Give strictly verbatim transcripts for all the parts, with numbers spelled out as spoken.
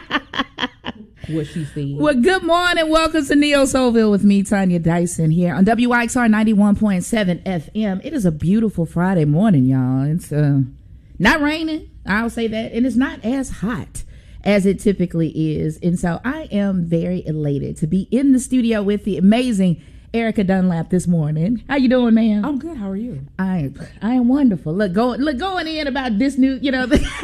What she said. Well, good morning. Welcome to Neo Soulville with me, Tanya Dyson, here on W I X R ninety-one point seven F M. It is a beautiful Friday morning, y'all. It's uh, not raining, I'll say that, and it's not as hot as it typically is. And so I am very elated to be in the studio with the amazing Erica Dunlap this morning. How you doing, ma'am? I'm good. How are you? I I am wonderful. Look, go, look going in about this new, you know,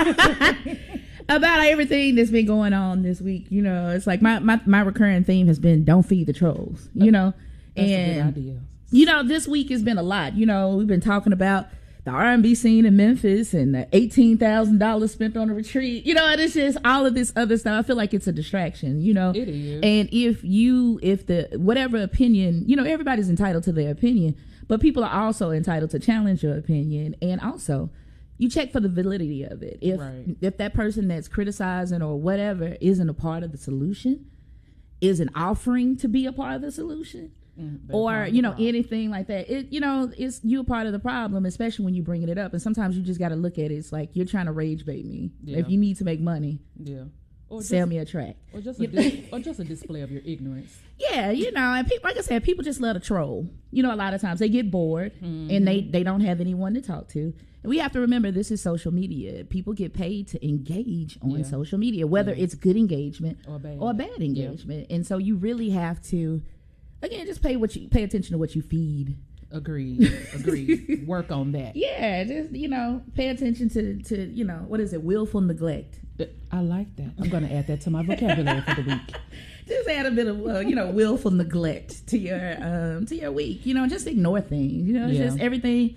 about everything that's been going on this week. You know, it's like my, my, my recurring theme has been don't feed the trolls, you know. That's and, a good idea. You know, this week has been a lot. You know, we've been talking about the R and B scene in Memphis and the eighteen thousand dollars spent on a retreat. You know, and it's just all of this other stuff. I feel like it's a distraction, you know. It is. And if you, if the, whatever opinion, you know, everybody's entitled to their opinion, but people are also entitled to challenge your opinion. And also, you check for the validity of it. If right. if that person that's criticizing or whatever isn't a part of the solution, isn't offering to be a part of the solution, mm, or you know problem. anything like that, it you know it's you a part of the problem, especially when you bringing it up. And sometimes you just got to look at it. It's like you're trying to rage bait me. Yeah. If you need to make money, yeah, or sell just, me a track, or just a dis- or just a display of your ignorance. Yeah, you know, and people, like I said, people just love to troll. You know, a lot of times they get bored mm-hmm. and they they don't have anyone to talk to. And we have to remember this is social media. People get paid to engage on yeah. social media, whether yeah. it's good engagement or bad, or bad engagement. Yeah. And so you really have to, again, just pay what you pay attention to what you feed. Agreed. Agreed. Work on that. Yeah, just you know, pay attention to to you know what is it? Willful neglect. I like that. I'm going to add that to my vocabulary for the week. Just add a bit of uh, you know willful neglect to your um to your week. You know, just ignore things. You know, it's yeah. just everything.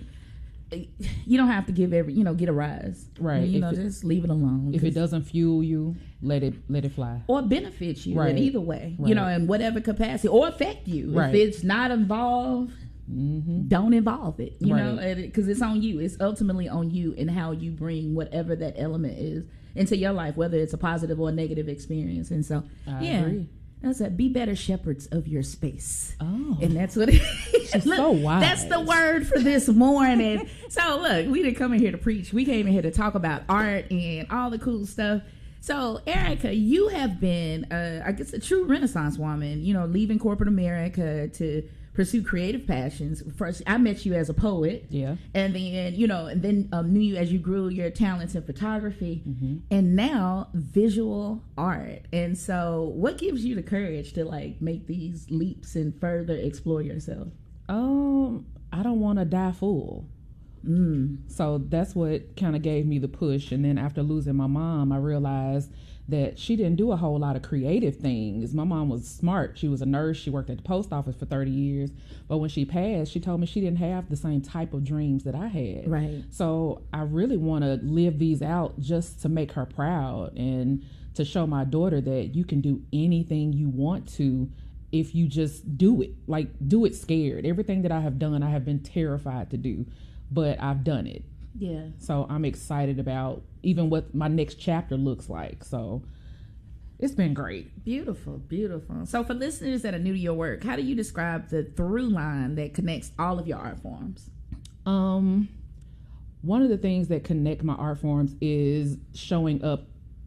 You don't have to give every, you know, get a rise. Right. You if know, it, just leave it alone. If it doesn't fuel you, let it let it fly. Or benefit you right. in either way. Right. You know, in whatever capacity. Or affect you. Right. If it's not involved, mm-hmm. don't involve it. You right. know, because it's on you. It's ultimately on you and how you bring whatever that element is into your life, whether it's a positive or a negative experience. And so, I yeah. agree. That's it. Be better shepherds of your space. Oh. And that's what it is. She's look, so wise. That's the word for this morning. So, look, we didn't come in here to preach. We came in here to talk about art and all the cool stuff. So, Erica, you have been, uh, I guess, a true Renaissance woman, you know, leaving corporate America to pursue creative passions. First, I met you as a poet. Yeah. And then, you know, and then um, knew you as you grew your talents in photography. Mm-hmm. And now visual art. And so what gives you the courage to like make these leaps and further explore yourself? Um, I don't want to die full. Mm. So that's what kind of gave me the push. And then after losing my mom, I realized that she didn't do a whole lot of creative things. My mom was smart. She was a nurse. She worked at the post office for thirty years. But when she passed, she told me she didn't have the same type of dreams that I had. Right. So I really want to live these out just to make her proud and to show my daughter that you can do anything you want to if you just do it. Like, do it scared. Everything that I have done, I have been terrified to do, but I've done it. Yeah. So I'm excited about even what my next chapter looks like. So it's been great. Beautiful, beautiful. So for listeners that are new to your work, how do you describe the through line that connects all of your art forms? Um, one of the things that connect my art forms is showing up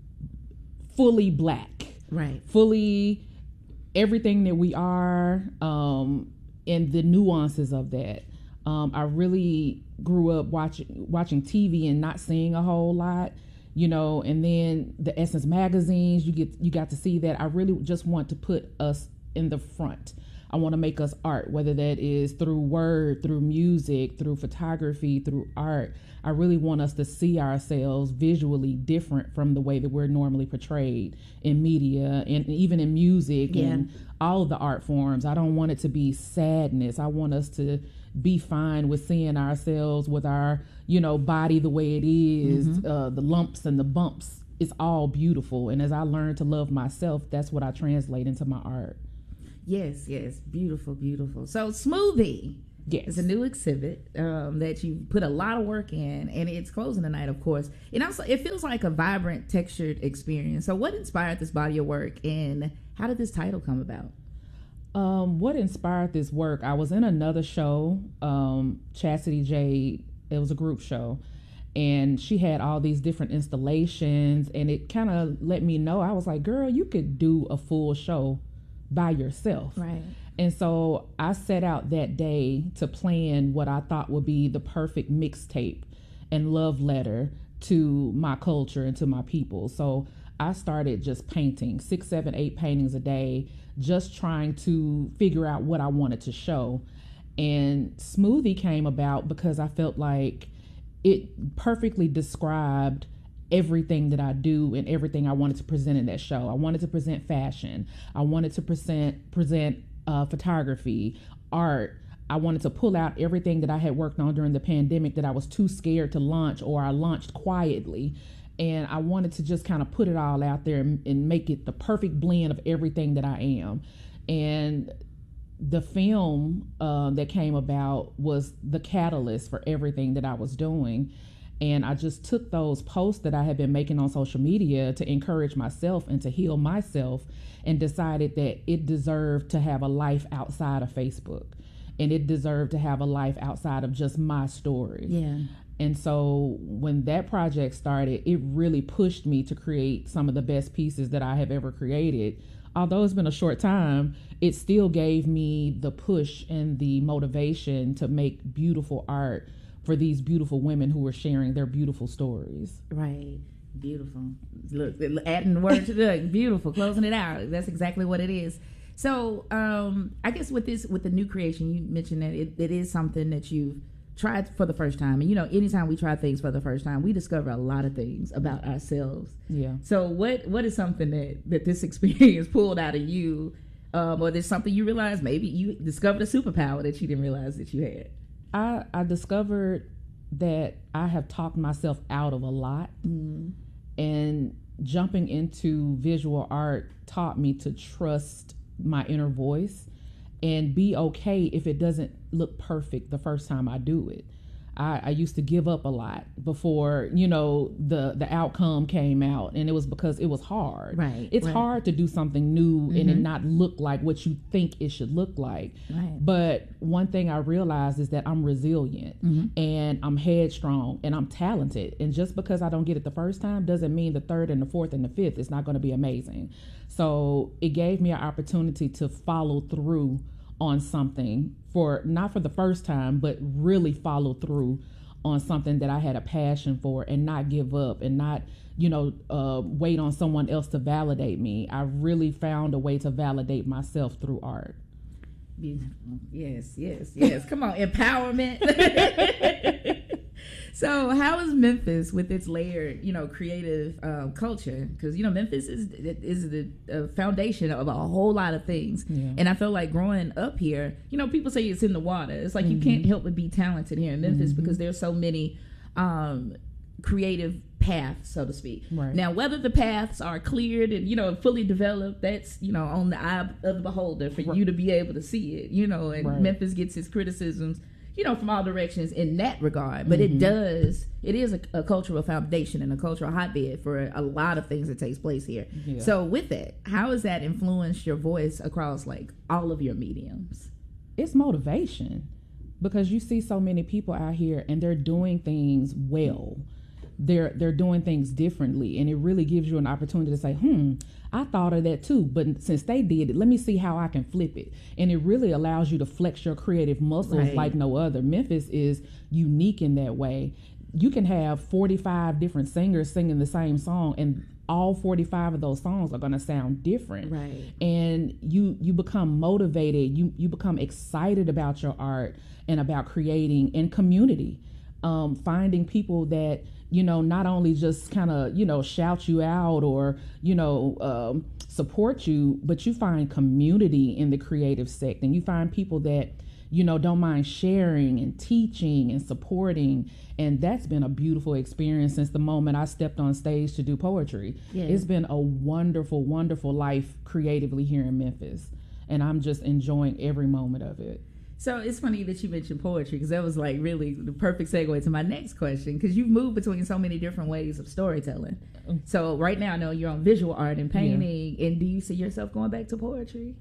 fully black. Right. Fully everything that we are, um, and the nuances of that. Um, I really grew up watching watching T V and not seeing a whole lot, you know, and then the Essence magazines, you get you got to see that. I really just want to put us in the front. I want to make us art, whether that is through word, through music, through photography, through art. I really want us to see ourselves visually different from the way that we're normally portrayed in media and even in music yeah. and all of the art forms. I don't want it to be sadness. I want us to be fine with seeing ourselves with our, you know, body the way it is, mm-hmm. uh, the lumps and the bumps. It's all beautiful. And as I learn to love myself, that's what I translate into my art. Yes, yes. Beautiful, beautiful. So Smoothie yes. is a new exhibit um, that you put a lot of work in, and it's closing tonight, of course. And also, it feels like a vibrant, textured experience. So what inspired this body of work, and how did this title come about? Um, what inspired this work? I was in another show, um, Chastity Jade. It was a group show. And she had all these different installations, and it kind of let me know, I was like, girl, you could do a full show by yourself. Right. And so I set out that day to plan what I thought would be the perfect mixtape and love letter to my culture and to my people. So I started just painting six, seven, eight paintings a day, just trying to figure out what I wanted to show. And Smoothie came about because I felt like it perfectly described everything that I do and everything I wanted to present in that show. I wanted to present fashion. I wanted to present present uh, photography, art. I wanted to pull out everything that I had worked on during the pandemic that I was too scared to launch, or I launched quietly. And I wanted to just kind of put it all out there and, and make it the perfect blend of everything that I am. And the film uh, that came about was the catalyst for everything that I was doing. And I just took those posts that I had been making on social media to encourage myself and to heal myself, and decided that it deserved to have a life outside of Facebook, and it deserved to have a life outside of just my story. Yeah. And so when that project started, it really pushed me to create some of the best pieces that I have ever created. Although it's been a short time, it still gave me the push and the motivation to make beautiful art for these beautiful women who were sharing their beautiful stories. Right. Beautiful. Look, adding the word to the beautiful, closing it out. That's exactly what it is. So um, I guess with this, with the new creation, you mentioned that it, it is something that you've tried for the first time. And, you know, anytime we try things for the first time, we discover a lot of things about ourselves. Yeah. So what what is something that, that this experience pulled out of you? Um, or there's something you realized, maybe you discovered a superpower that you didn't realize that you had? I, I discovered that I have talked myself out of a lot. Mm. And jumping into visual art taught me to trust my inner voice and be okay if it doesn't look perfect the first time I do it. I, I used to give up a lot before, you know, the, the outcome came out, and it was because it was hard. Right. It's right. hard to do something new Mm-hmm. and it not look like what you think it should look like. Right. But one thing I realized is that I'm resilient, mm-hmm. and I'm headstrong, and I'm talented. And just because I don't get it the first time doesn't mean the third and the fourth and the fifth is not going to be amazing. So it gave me an opportunity to follow through on something for not for the first time, but really follow through on something that I had a passion for, and not give up, and not, you know, uh, wait on someone else to validate me. I really found a way to validate myself through art. Beautiful. Yes, yes, yes. Come on, empowerment. So how is Memphis with its layered, you know, creative um, culture? Because, you know, Memphis is is the uh, foundation of a whole lot of things. Yeah. And I feel like growing up here, you know, people say it's in the water. It's like, mm-hmm. you can't help but be talented here in Memphis, mm-hmm. because there's so many um, creative paths, so to speak. Right. Now, whether the paths are cleared and, you know, fully developed, that's, you know, on the eye of the beholder for right. you to be able to see it, you know, and right. Memphis gets its criticisms, you know, from all directions in that regard. But mm-hmm. it does, it is a, a cultural foundation and a cultural hotbed for a lot of things that takes place here. Yeah. So with that, how has that influenced your voice across like all of your mediums? It's motivation, because you see so many people out here and they're doing things well. They're they're doing things differently, and it really gives you an opportunity to say, hmm, I thought of that too, but since they did it, let me see how I can flip it. And it really allows you to flex your creative muscles right. like no other. Memphis is unique in that way. You can have forty-five different singers singing the same song, and all forty-five of those songs are going to sound different. Right. And you you become motivated, you you become excited about your art and about creating and community. Um, finding people that, you know, not only just kind of, you know, shout you out or, you know, um, support you, but you find community in the creative sector, and you find people that, you know, don't mind sharing and teaching and supporting. And that's been a beautiful experience since the moment I stepped on stage to do poetry. Yeah. It's been a wonderful, wonderful life creatively here in Memphis. And I'm just enjoying every moment of it. So it's funny that you mentioned poetry, because that was like really the perfect segue to my next question, because you've moved between so many different ways of storytelling. So right now I know you're on visual art and painting, yeah. and do you see yourself going back to poetry?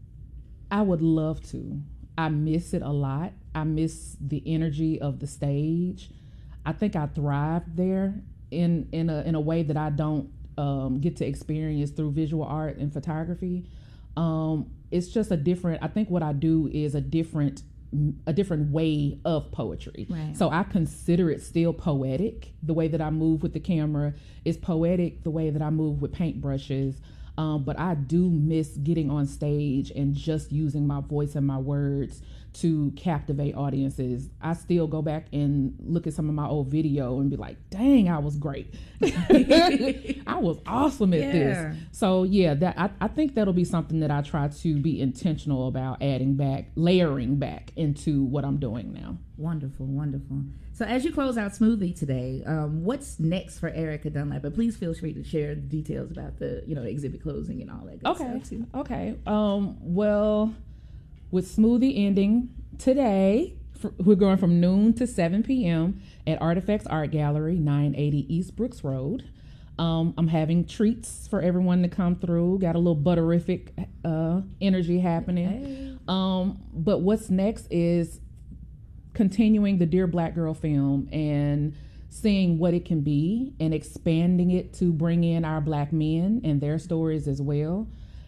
I would love to. I miss it a lot. I miss the energy of the stage. I think I thrived there in in a in a way that I don't um, get to experience through visual art and photography. Um, it's just a different. I think what I do is a different a different way of poetry. Right. So I consider it still poetic. The way that I move with the camera is poetic. The way that I move with paintbrushes. Um, but I do miss getting on stage and just using my voice and my words to captivate audiences. I still go back and look at some of my old video and be like, dang, I was great. I was awesome at Yeah. this. So yeah, that I, I think that'll be something that I try to be intentional about adding back, layering back into what I'm doing now. Wonderful, wonderful. So as you close out Smoothie today, um, what's next for Erica Dunlap? But please feel free to share the details about the, you know, exhibit closing and all that good Okay. stuff too. Okay. Um, well, with Smoothie ending today, f- we're going from noon to seven p.m. at Artifacts Art Gallery, nine eighty East Brooks Road. Um, I'm having treats for everyone to come through. Got a little butterific uh, energy happening. Hey. Um, but what's next is continuing the Dear Black Girl film and seeing what it can be and expanding it to bring in our Black men and their stories as well.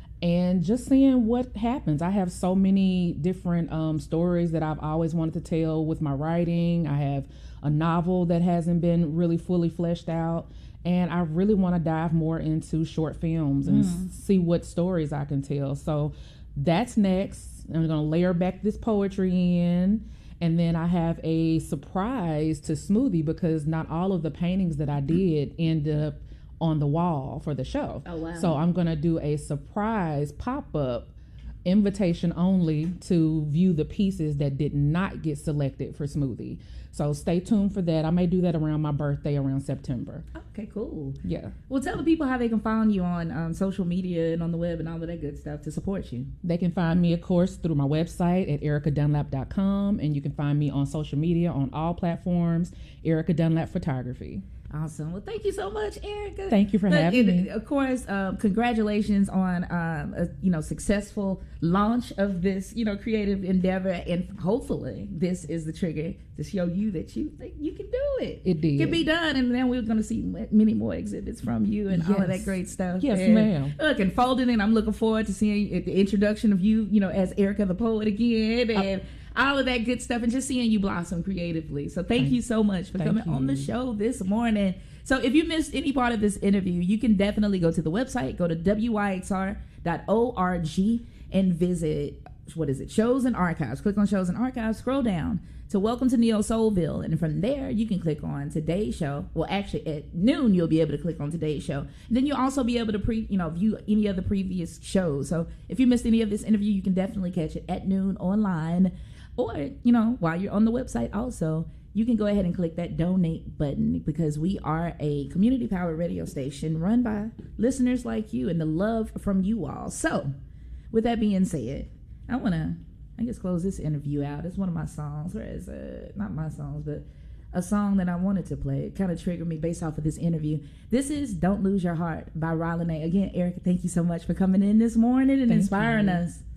And just seeing what happens. I have so many different um, stories that I've always wanted to tell with my writing. I have a novel that hasn't been really fully fleshed out. And I really want to dive more into short films and Mm. s- see what stories I can tell. So that's next. I'm going to layer back this poetry in. And then I have a surprise to Smoothie because not all of the paintings that I did end up on the wall for the show. Oh, wow. So I'm going to do a surprise pop-up, invitation only, to view the pieces that did not get selected for Smoothie. So stay tuned for that. I may do that around my birthday, around September. Okay, cool. Yeah. Well, tell the people how they can find you on um, social media and on the web and all of that good stuff to support you. They can find me, of course, through my website at erica dunlap dot com, and you can find me on social media on all platforms, Erica Dunlap Photography. Awesome. Well, thank you so much, Erica. Thank you for But having it- me. Of course, um, congratulations on um, a you know successful launch of this you know creative endeavor, and hopefully this is the trigger to show you that you think you can do it. It did. It can be done, and then we're going to see m- many more exhibits from you and all of that Yes. great stuff. Yes, And ma'am. Look, and folding in, I'm looking forward to seeing it- the introduction of you, you know, as Erica the Poet again, and all of that good stuff, and just seeing you blossom creatively. So thank, Thank- you so much for thank coming on the you. show this morning. So if you missed any part of this interview, you can definitely go to the website, go to w y x r dot org and visit, what is it, Shows and Archives. Click on Shows and Archives, scroll down to Welcome to Neo Soulville, and from there you can click on Today's Show. Well, actually at noon you'll be able to click on Today's Show. And then you'll also be able to pre, you know, view any of the previous shows. So if you missed any of this interview, you can definitely catch it at noon online, or you know, while you're on the website also. You can go ahead and click that donate button, because we are a community powered radio station run by listeners like you and the love from you all. So with that being said, I want to, I guess, close this interview out. It's one of my songs, or is uh, not my songs, but a song that I wanted to play. It kind of triggered me based off of this interview. This is Don't Lose Your Heart by Rylan A. Again, Erica, thank you so much for coming in this morning and Thank inspiring you. us.